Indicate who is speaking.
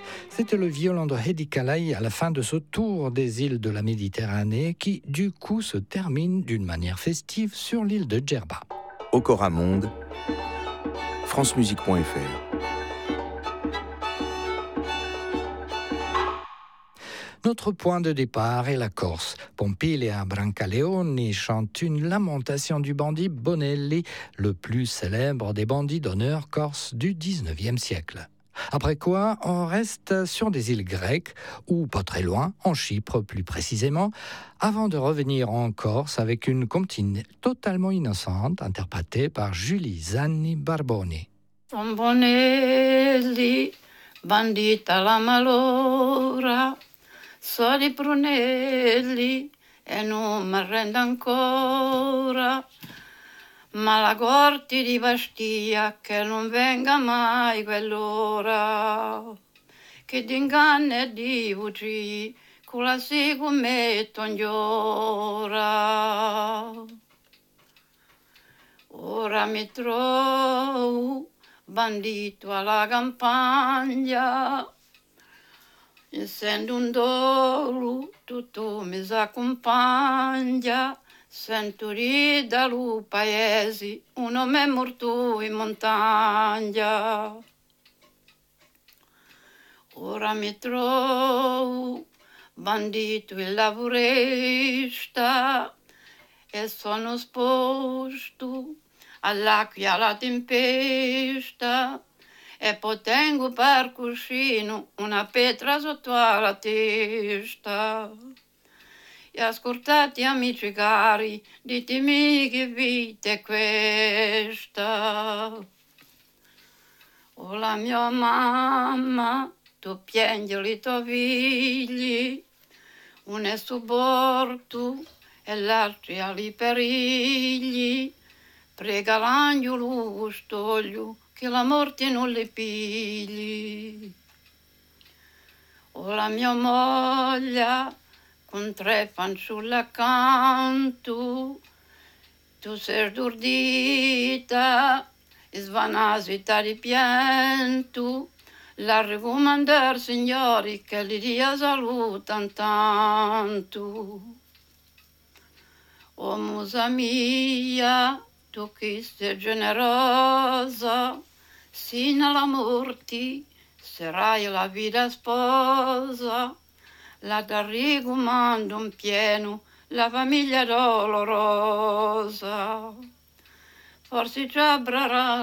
Speaker 1: C'était le violon de Hedi Kalay à la fin de ce tour des îles de la Méditerranée qui, du coup, se termine d'une manière festive sur l'île de Djerba.
Speaker 2: Okora Monde, francemusique.fr.
Speaker 1: Notre point de départ est la Corse. Pompilia Brancaleone chante une lamentation du bandit Bonelli, le plus célèbre des bandits d'honneur corse du XIXe siècle. Après quoi, on reste sur des îles grecques, ou pas très loin, en Chypre plus précisément, avant de revenir en Corse avec une comptine totalement innocente interprétée par Julie Zanni Barboni.
Speaker 3: Bonelli, bandita la malora, so di Brunelli e non mi arrendo ancora, ma la corte di Bastia che non venga mai quell'ora, che d'inganno e di bugie, con la si commetto ora. Ora mi trovo bandito alla campagna, essendo un dolo, tutto mi s'accompagna, sento ridere al paese, un uomo è morto in montagna. Ora mi trovo bandito in lavorista e sono sposto all'acqua alla tempesta e poi tengo per cuscino una pietra sotto la testa. E ascoltate amici cari, ditemi che vita è questa. O la mia mamma, tu piangi i tuoi figli, uno è su bordo e l'altro è ai perigli. Prega l'angelo custodio che la morte non le pigli. O la mia moglie con 3 fanciulle accanto, tu sei stordita e svanasita di pianto, la raccomandare signori che li dia salutan tanto. O musa mia, tu che sei generosa, sino alla morte sarai la vita sposa, la raccomando in pieno la famiglia dolorosa. Forse ci avrà